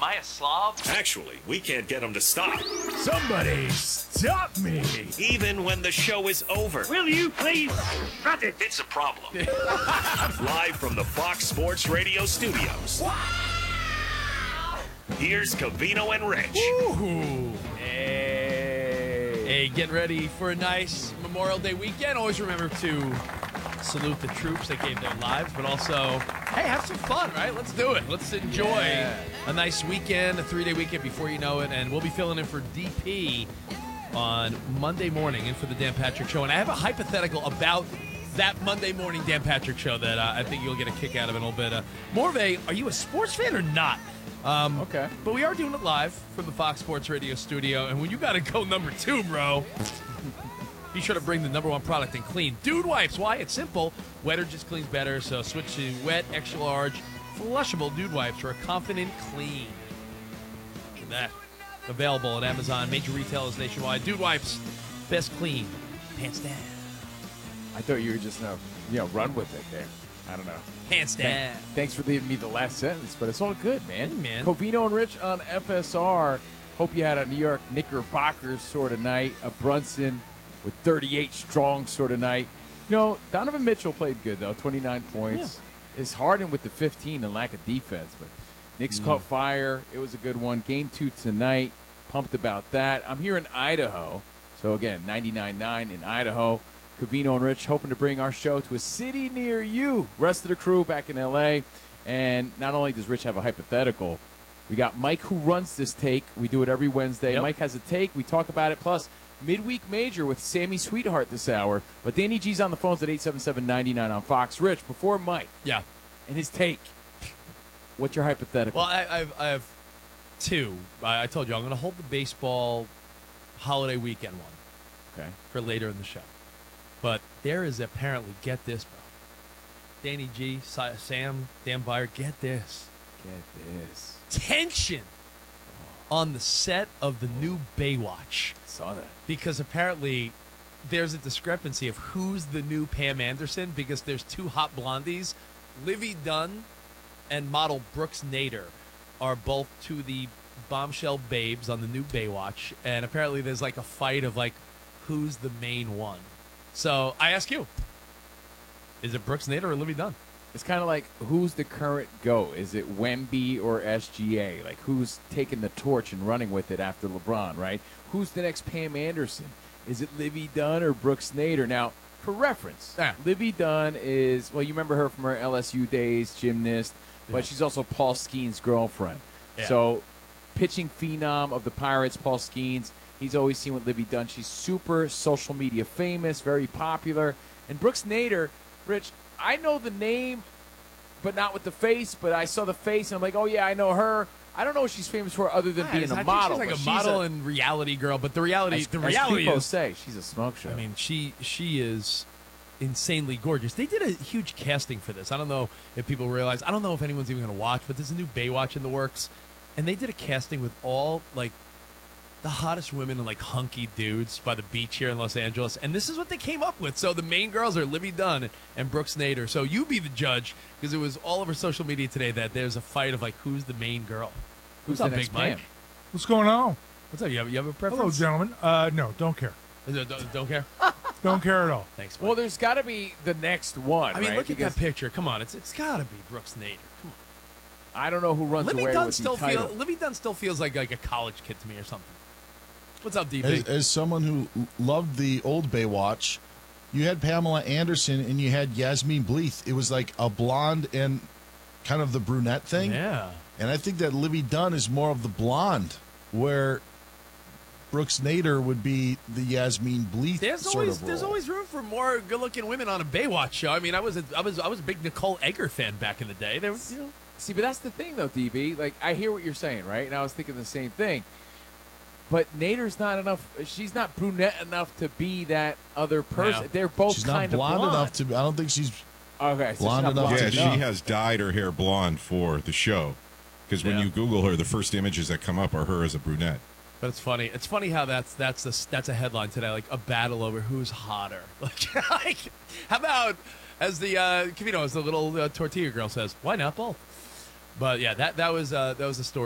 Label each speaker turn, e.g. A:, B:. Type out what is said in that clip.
A: I a slob?
B: Actually, we can't get him to stop.
C: Somebody stop me.
B: Even when the show is over.
C: Will you please shut it?
B: It's a problem. Live from the Fox Sports Radio studios. Here's Covino and Rich.
D: Ooh. Hey, getting ready for a nice Memorial Day weekend. Always remember to salute the troops that gave their lives, but also, hey, have some fun, right? Let's do it. Let's enjoy a nice weekend, a 3-day weekend before you know it, and we'll be filling in for DP on Monday morning in for the Dan Patrick Show. And I have a hypothetical about that Monday morning Dan Patrick Show that I think you'll get a kick out of in a little bit. More of a, are you a sports fan or not?
E: Okay.
D: But we are doing it live from the Fox Sports Radio studio, and when you got to go number 2, bro, be sure to bring the number 1 product in clean. Dude Wipes. Why? It's simple. Wetter just cleans better, so switch to wet, extra large, flushable Dude Wipes for a confident clean. And that available at Amazon, major retailers nationwide. Dude Wipes, best clean, pants down.
E: I thought you were just going to, run with it there. I don't know.
D: Pants down.
E: Thanks for leaving me the last sentence, but it's all good, man.
D: Hey, man.
E: Covino and Rich on FSR. Hope you had a New York Knickerbockers sort of night, a Brunson with 38 strong sort of night. Donovan Mitchell played good, though, 29 points. Yeah. It's Harden with the 15 and lack of defense, but Knicks caught fire. It was a good one. Game 2 tonight. Pumped about that. I'm here in Idaho. So, again, 99.9 in Idaho. Covino and Rich hoping to bring our show to a city near you. Rest of the crew back in L.A. And not only does Rich have a hypothetical, we got Mike who runs this take. We do it every Wednesday. Yep. Mike has a take. We talk about it. Plus, midweek major with Sammy Sweetheart this hour. But Danny G's on the phones at 877-99 on Fox. Rich, before Mike and his take, what's your hypothetical?
D: Well, I have 2. I told you I'm going to hold the baseball holiday weekend one for later in the show. But there is apparently, get this, bro. Danny G, Sam, Dan Byer, get this.
E: Get this.
D: Tension on the set of the new Baywatch.
E: Saw that.
D: Because apparently there's a discrepancy of who's the new Pam Anderson because there's 2 hot blondies. Livy Dunn and model Brooks Nader are both to the bombshell babes on the new Baywatch. And apparently there's like a fight of like who's the main one. So I ask you, is it Brooks Nader or Livy Dunn?
E: It's kind of like who's the current GOAT? Is it Wemby or SGA? Like who's taking the torch and running with it after LeBron, right? Who's the next Pam Anderson? Is it Livy Dunn or Brooks Nader? Now, for reference, Livy Dunn is, well, you remember her from her LSU days, gymnast, but she's also Paul Skeens' girlfriend. Yeah. So pitching phenom of the Pirates, Paul Skeens. He's always seen with Livy Dunn. She's super social media famous, very popular. And Brooks Nader, Rich, I know the name, but not with the face. But I saw the face, and I'm like, oh, yeah, I know her. I don't know what she's famous for other than being a model.
D: She's like a model and reality girl. But the reality
E: as
D: people
E: is, say, she's a smoke show.
D: I mean, she is insanely gorgeous. They did a huge casting for this. I don't know if people realize. I don't know if anyone's even going to watch, but there's a new Baywatch in the works. And they did a casting with all, like, the hottest women and like hunky dudes by the beach here in Los Angeles, and this is what they came up with. So the main girls are Livy Dunn and Brooks Nader. So you be the judge because it was all over social media today that there's a fight of like who's the main girl.
E: Who's
D: up,
E: the next
D: Big Mike?
E: Pam?
C: What's going on?
D: What's up? You have a preference?
C: Hello, gentlemen. No, don't care.
D: Don't care.
C: Don't care at all.
D: Thanks, Mike.
E: Well, there's got to be the next one.
D: I mean,
E: right?
D: look at that picture. Come on, it's got to be Brooks Nader. Come on.
E: I don't know who runs away with the title.
D: Livy Dunn still feels like a college kid to me or something. What's up, DB?
F: As someone who loved the old Baywatch, you had Pamela Anderson and you had Yasmin Bleeth. It was like a blonde and kind of the brunette thing.
D: Yeah.
F: And I think that Livy Dunn is more of the blonde, where Brooks Nader would be the Yasmin Bleeth sort of role.
D: There's always room for more good-looking women on a Baywatch show. I mean, I was a big Nicole Egger fan back in the day. There was,
E: See, but that's the thing, though, DB. Like, I hear what you're saying, right? And I was thinking the same thing. But Nader's not enough. She's not brunette enough to be that other person.
F: Yeah.
E: They're both
F: she's
E: kind of
F: blonde enough to. I don't think she's
E: okay. So
F: blonde enough.
G: Yeah,
F: to
G: she has dyed her hair blonde for the show. Because when you Google her, the first images that come up are her as a brunette.
D: But it's funny. It's funny how that's a headline today, like a battle over who's hotter. Like how about as the as the little tortilla girl says, why not both? But yeah, that was the story.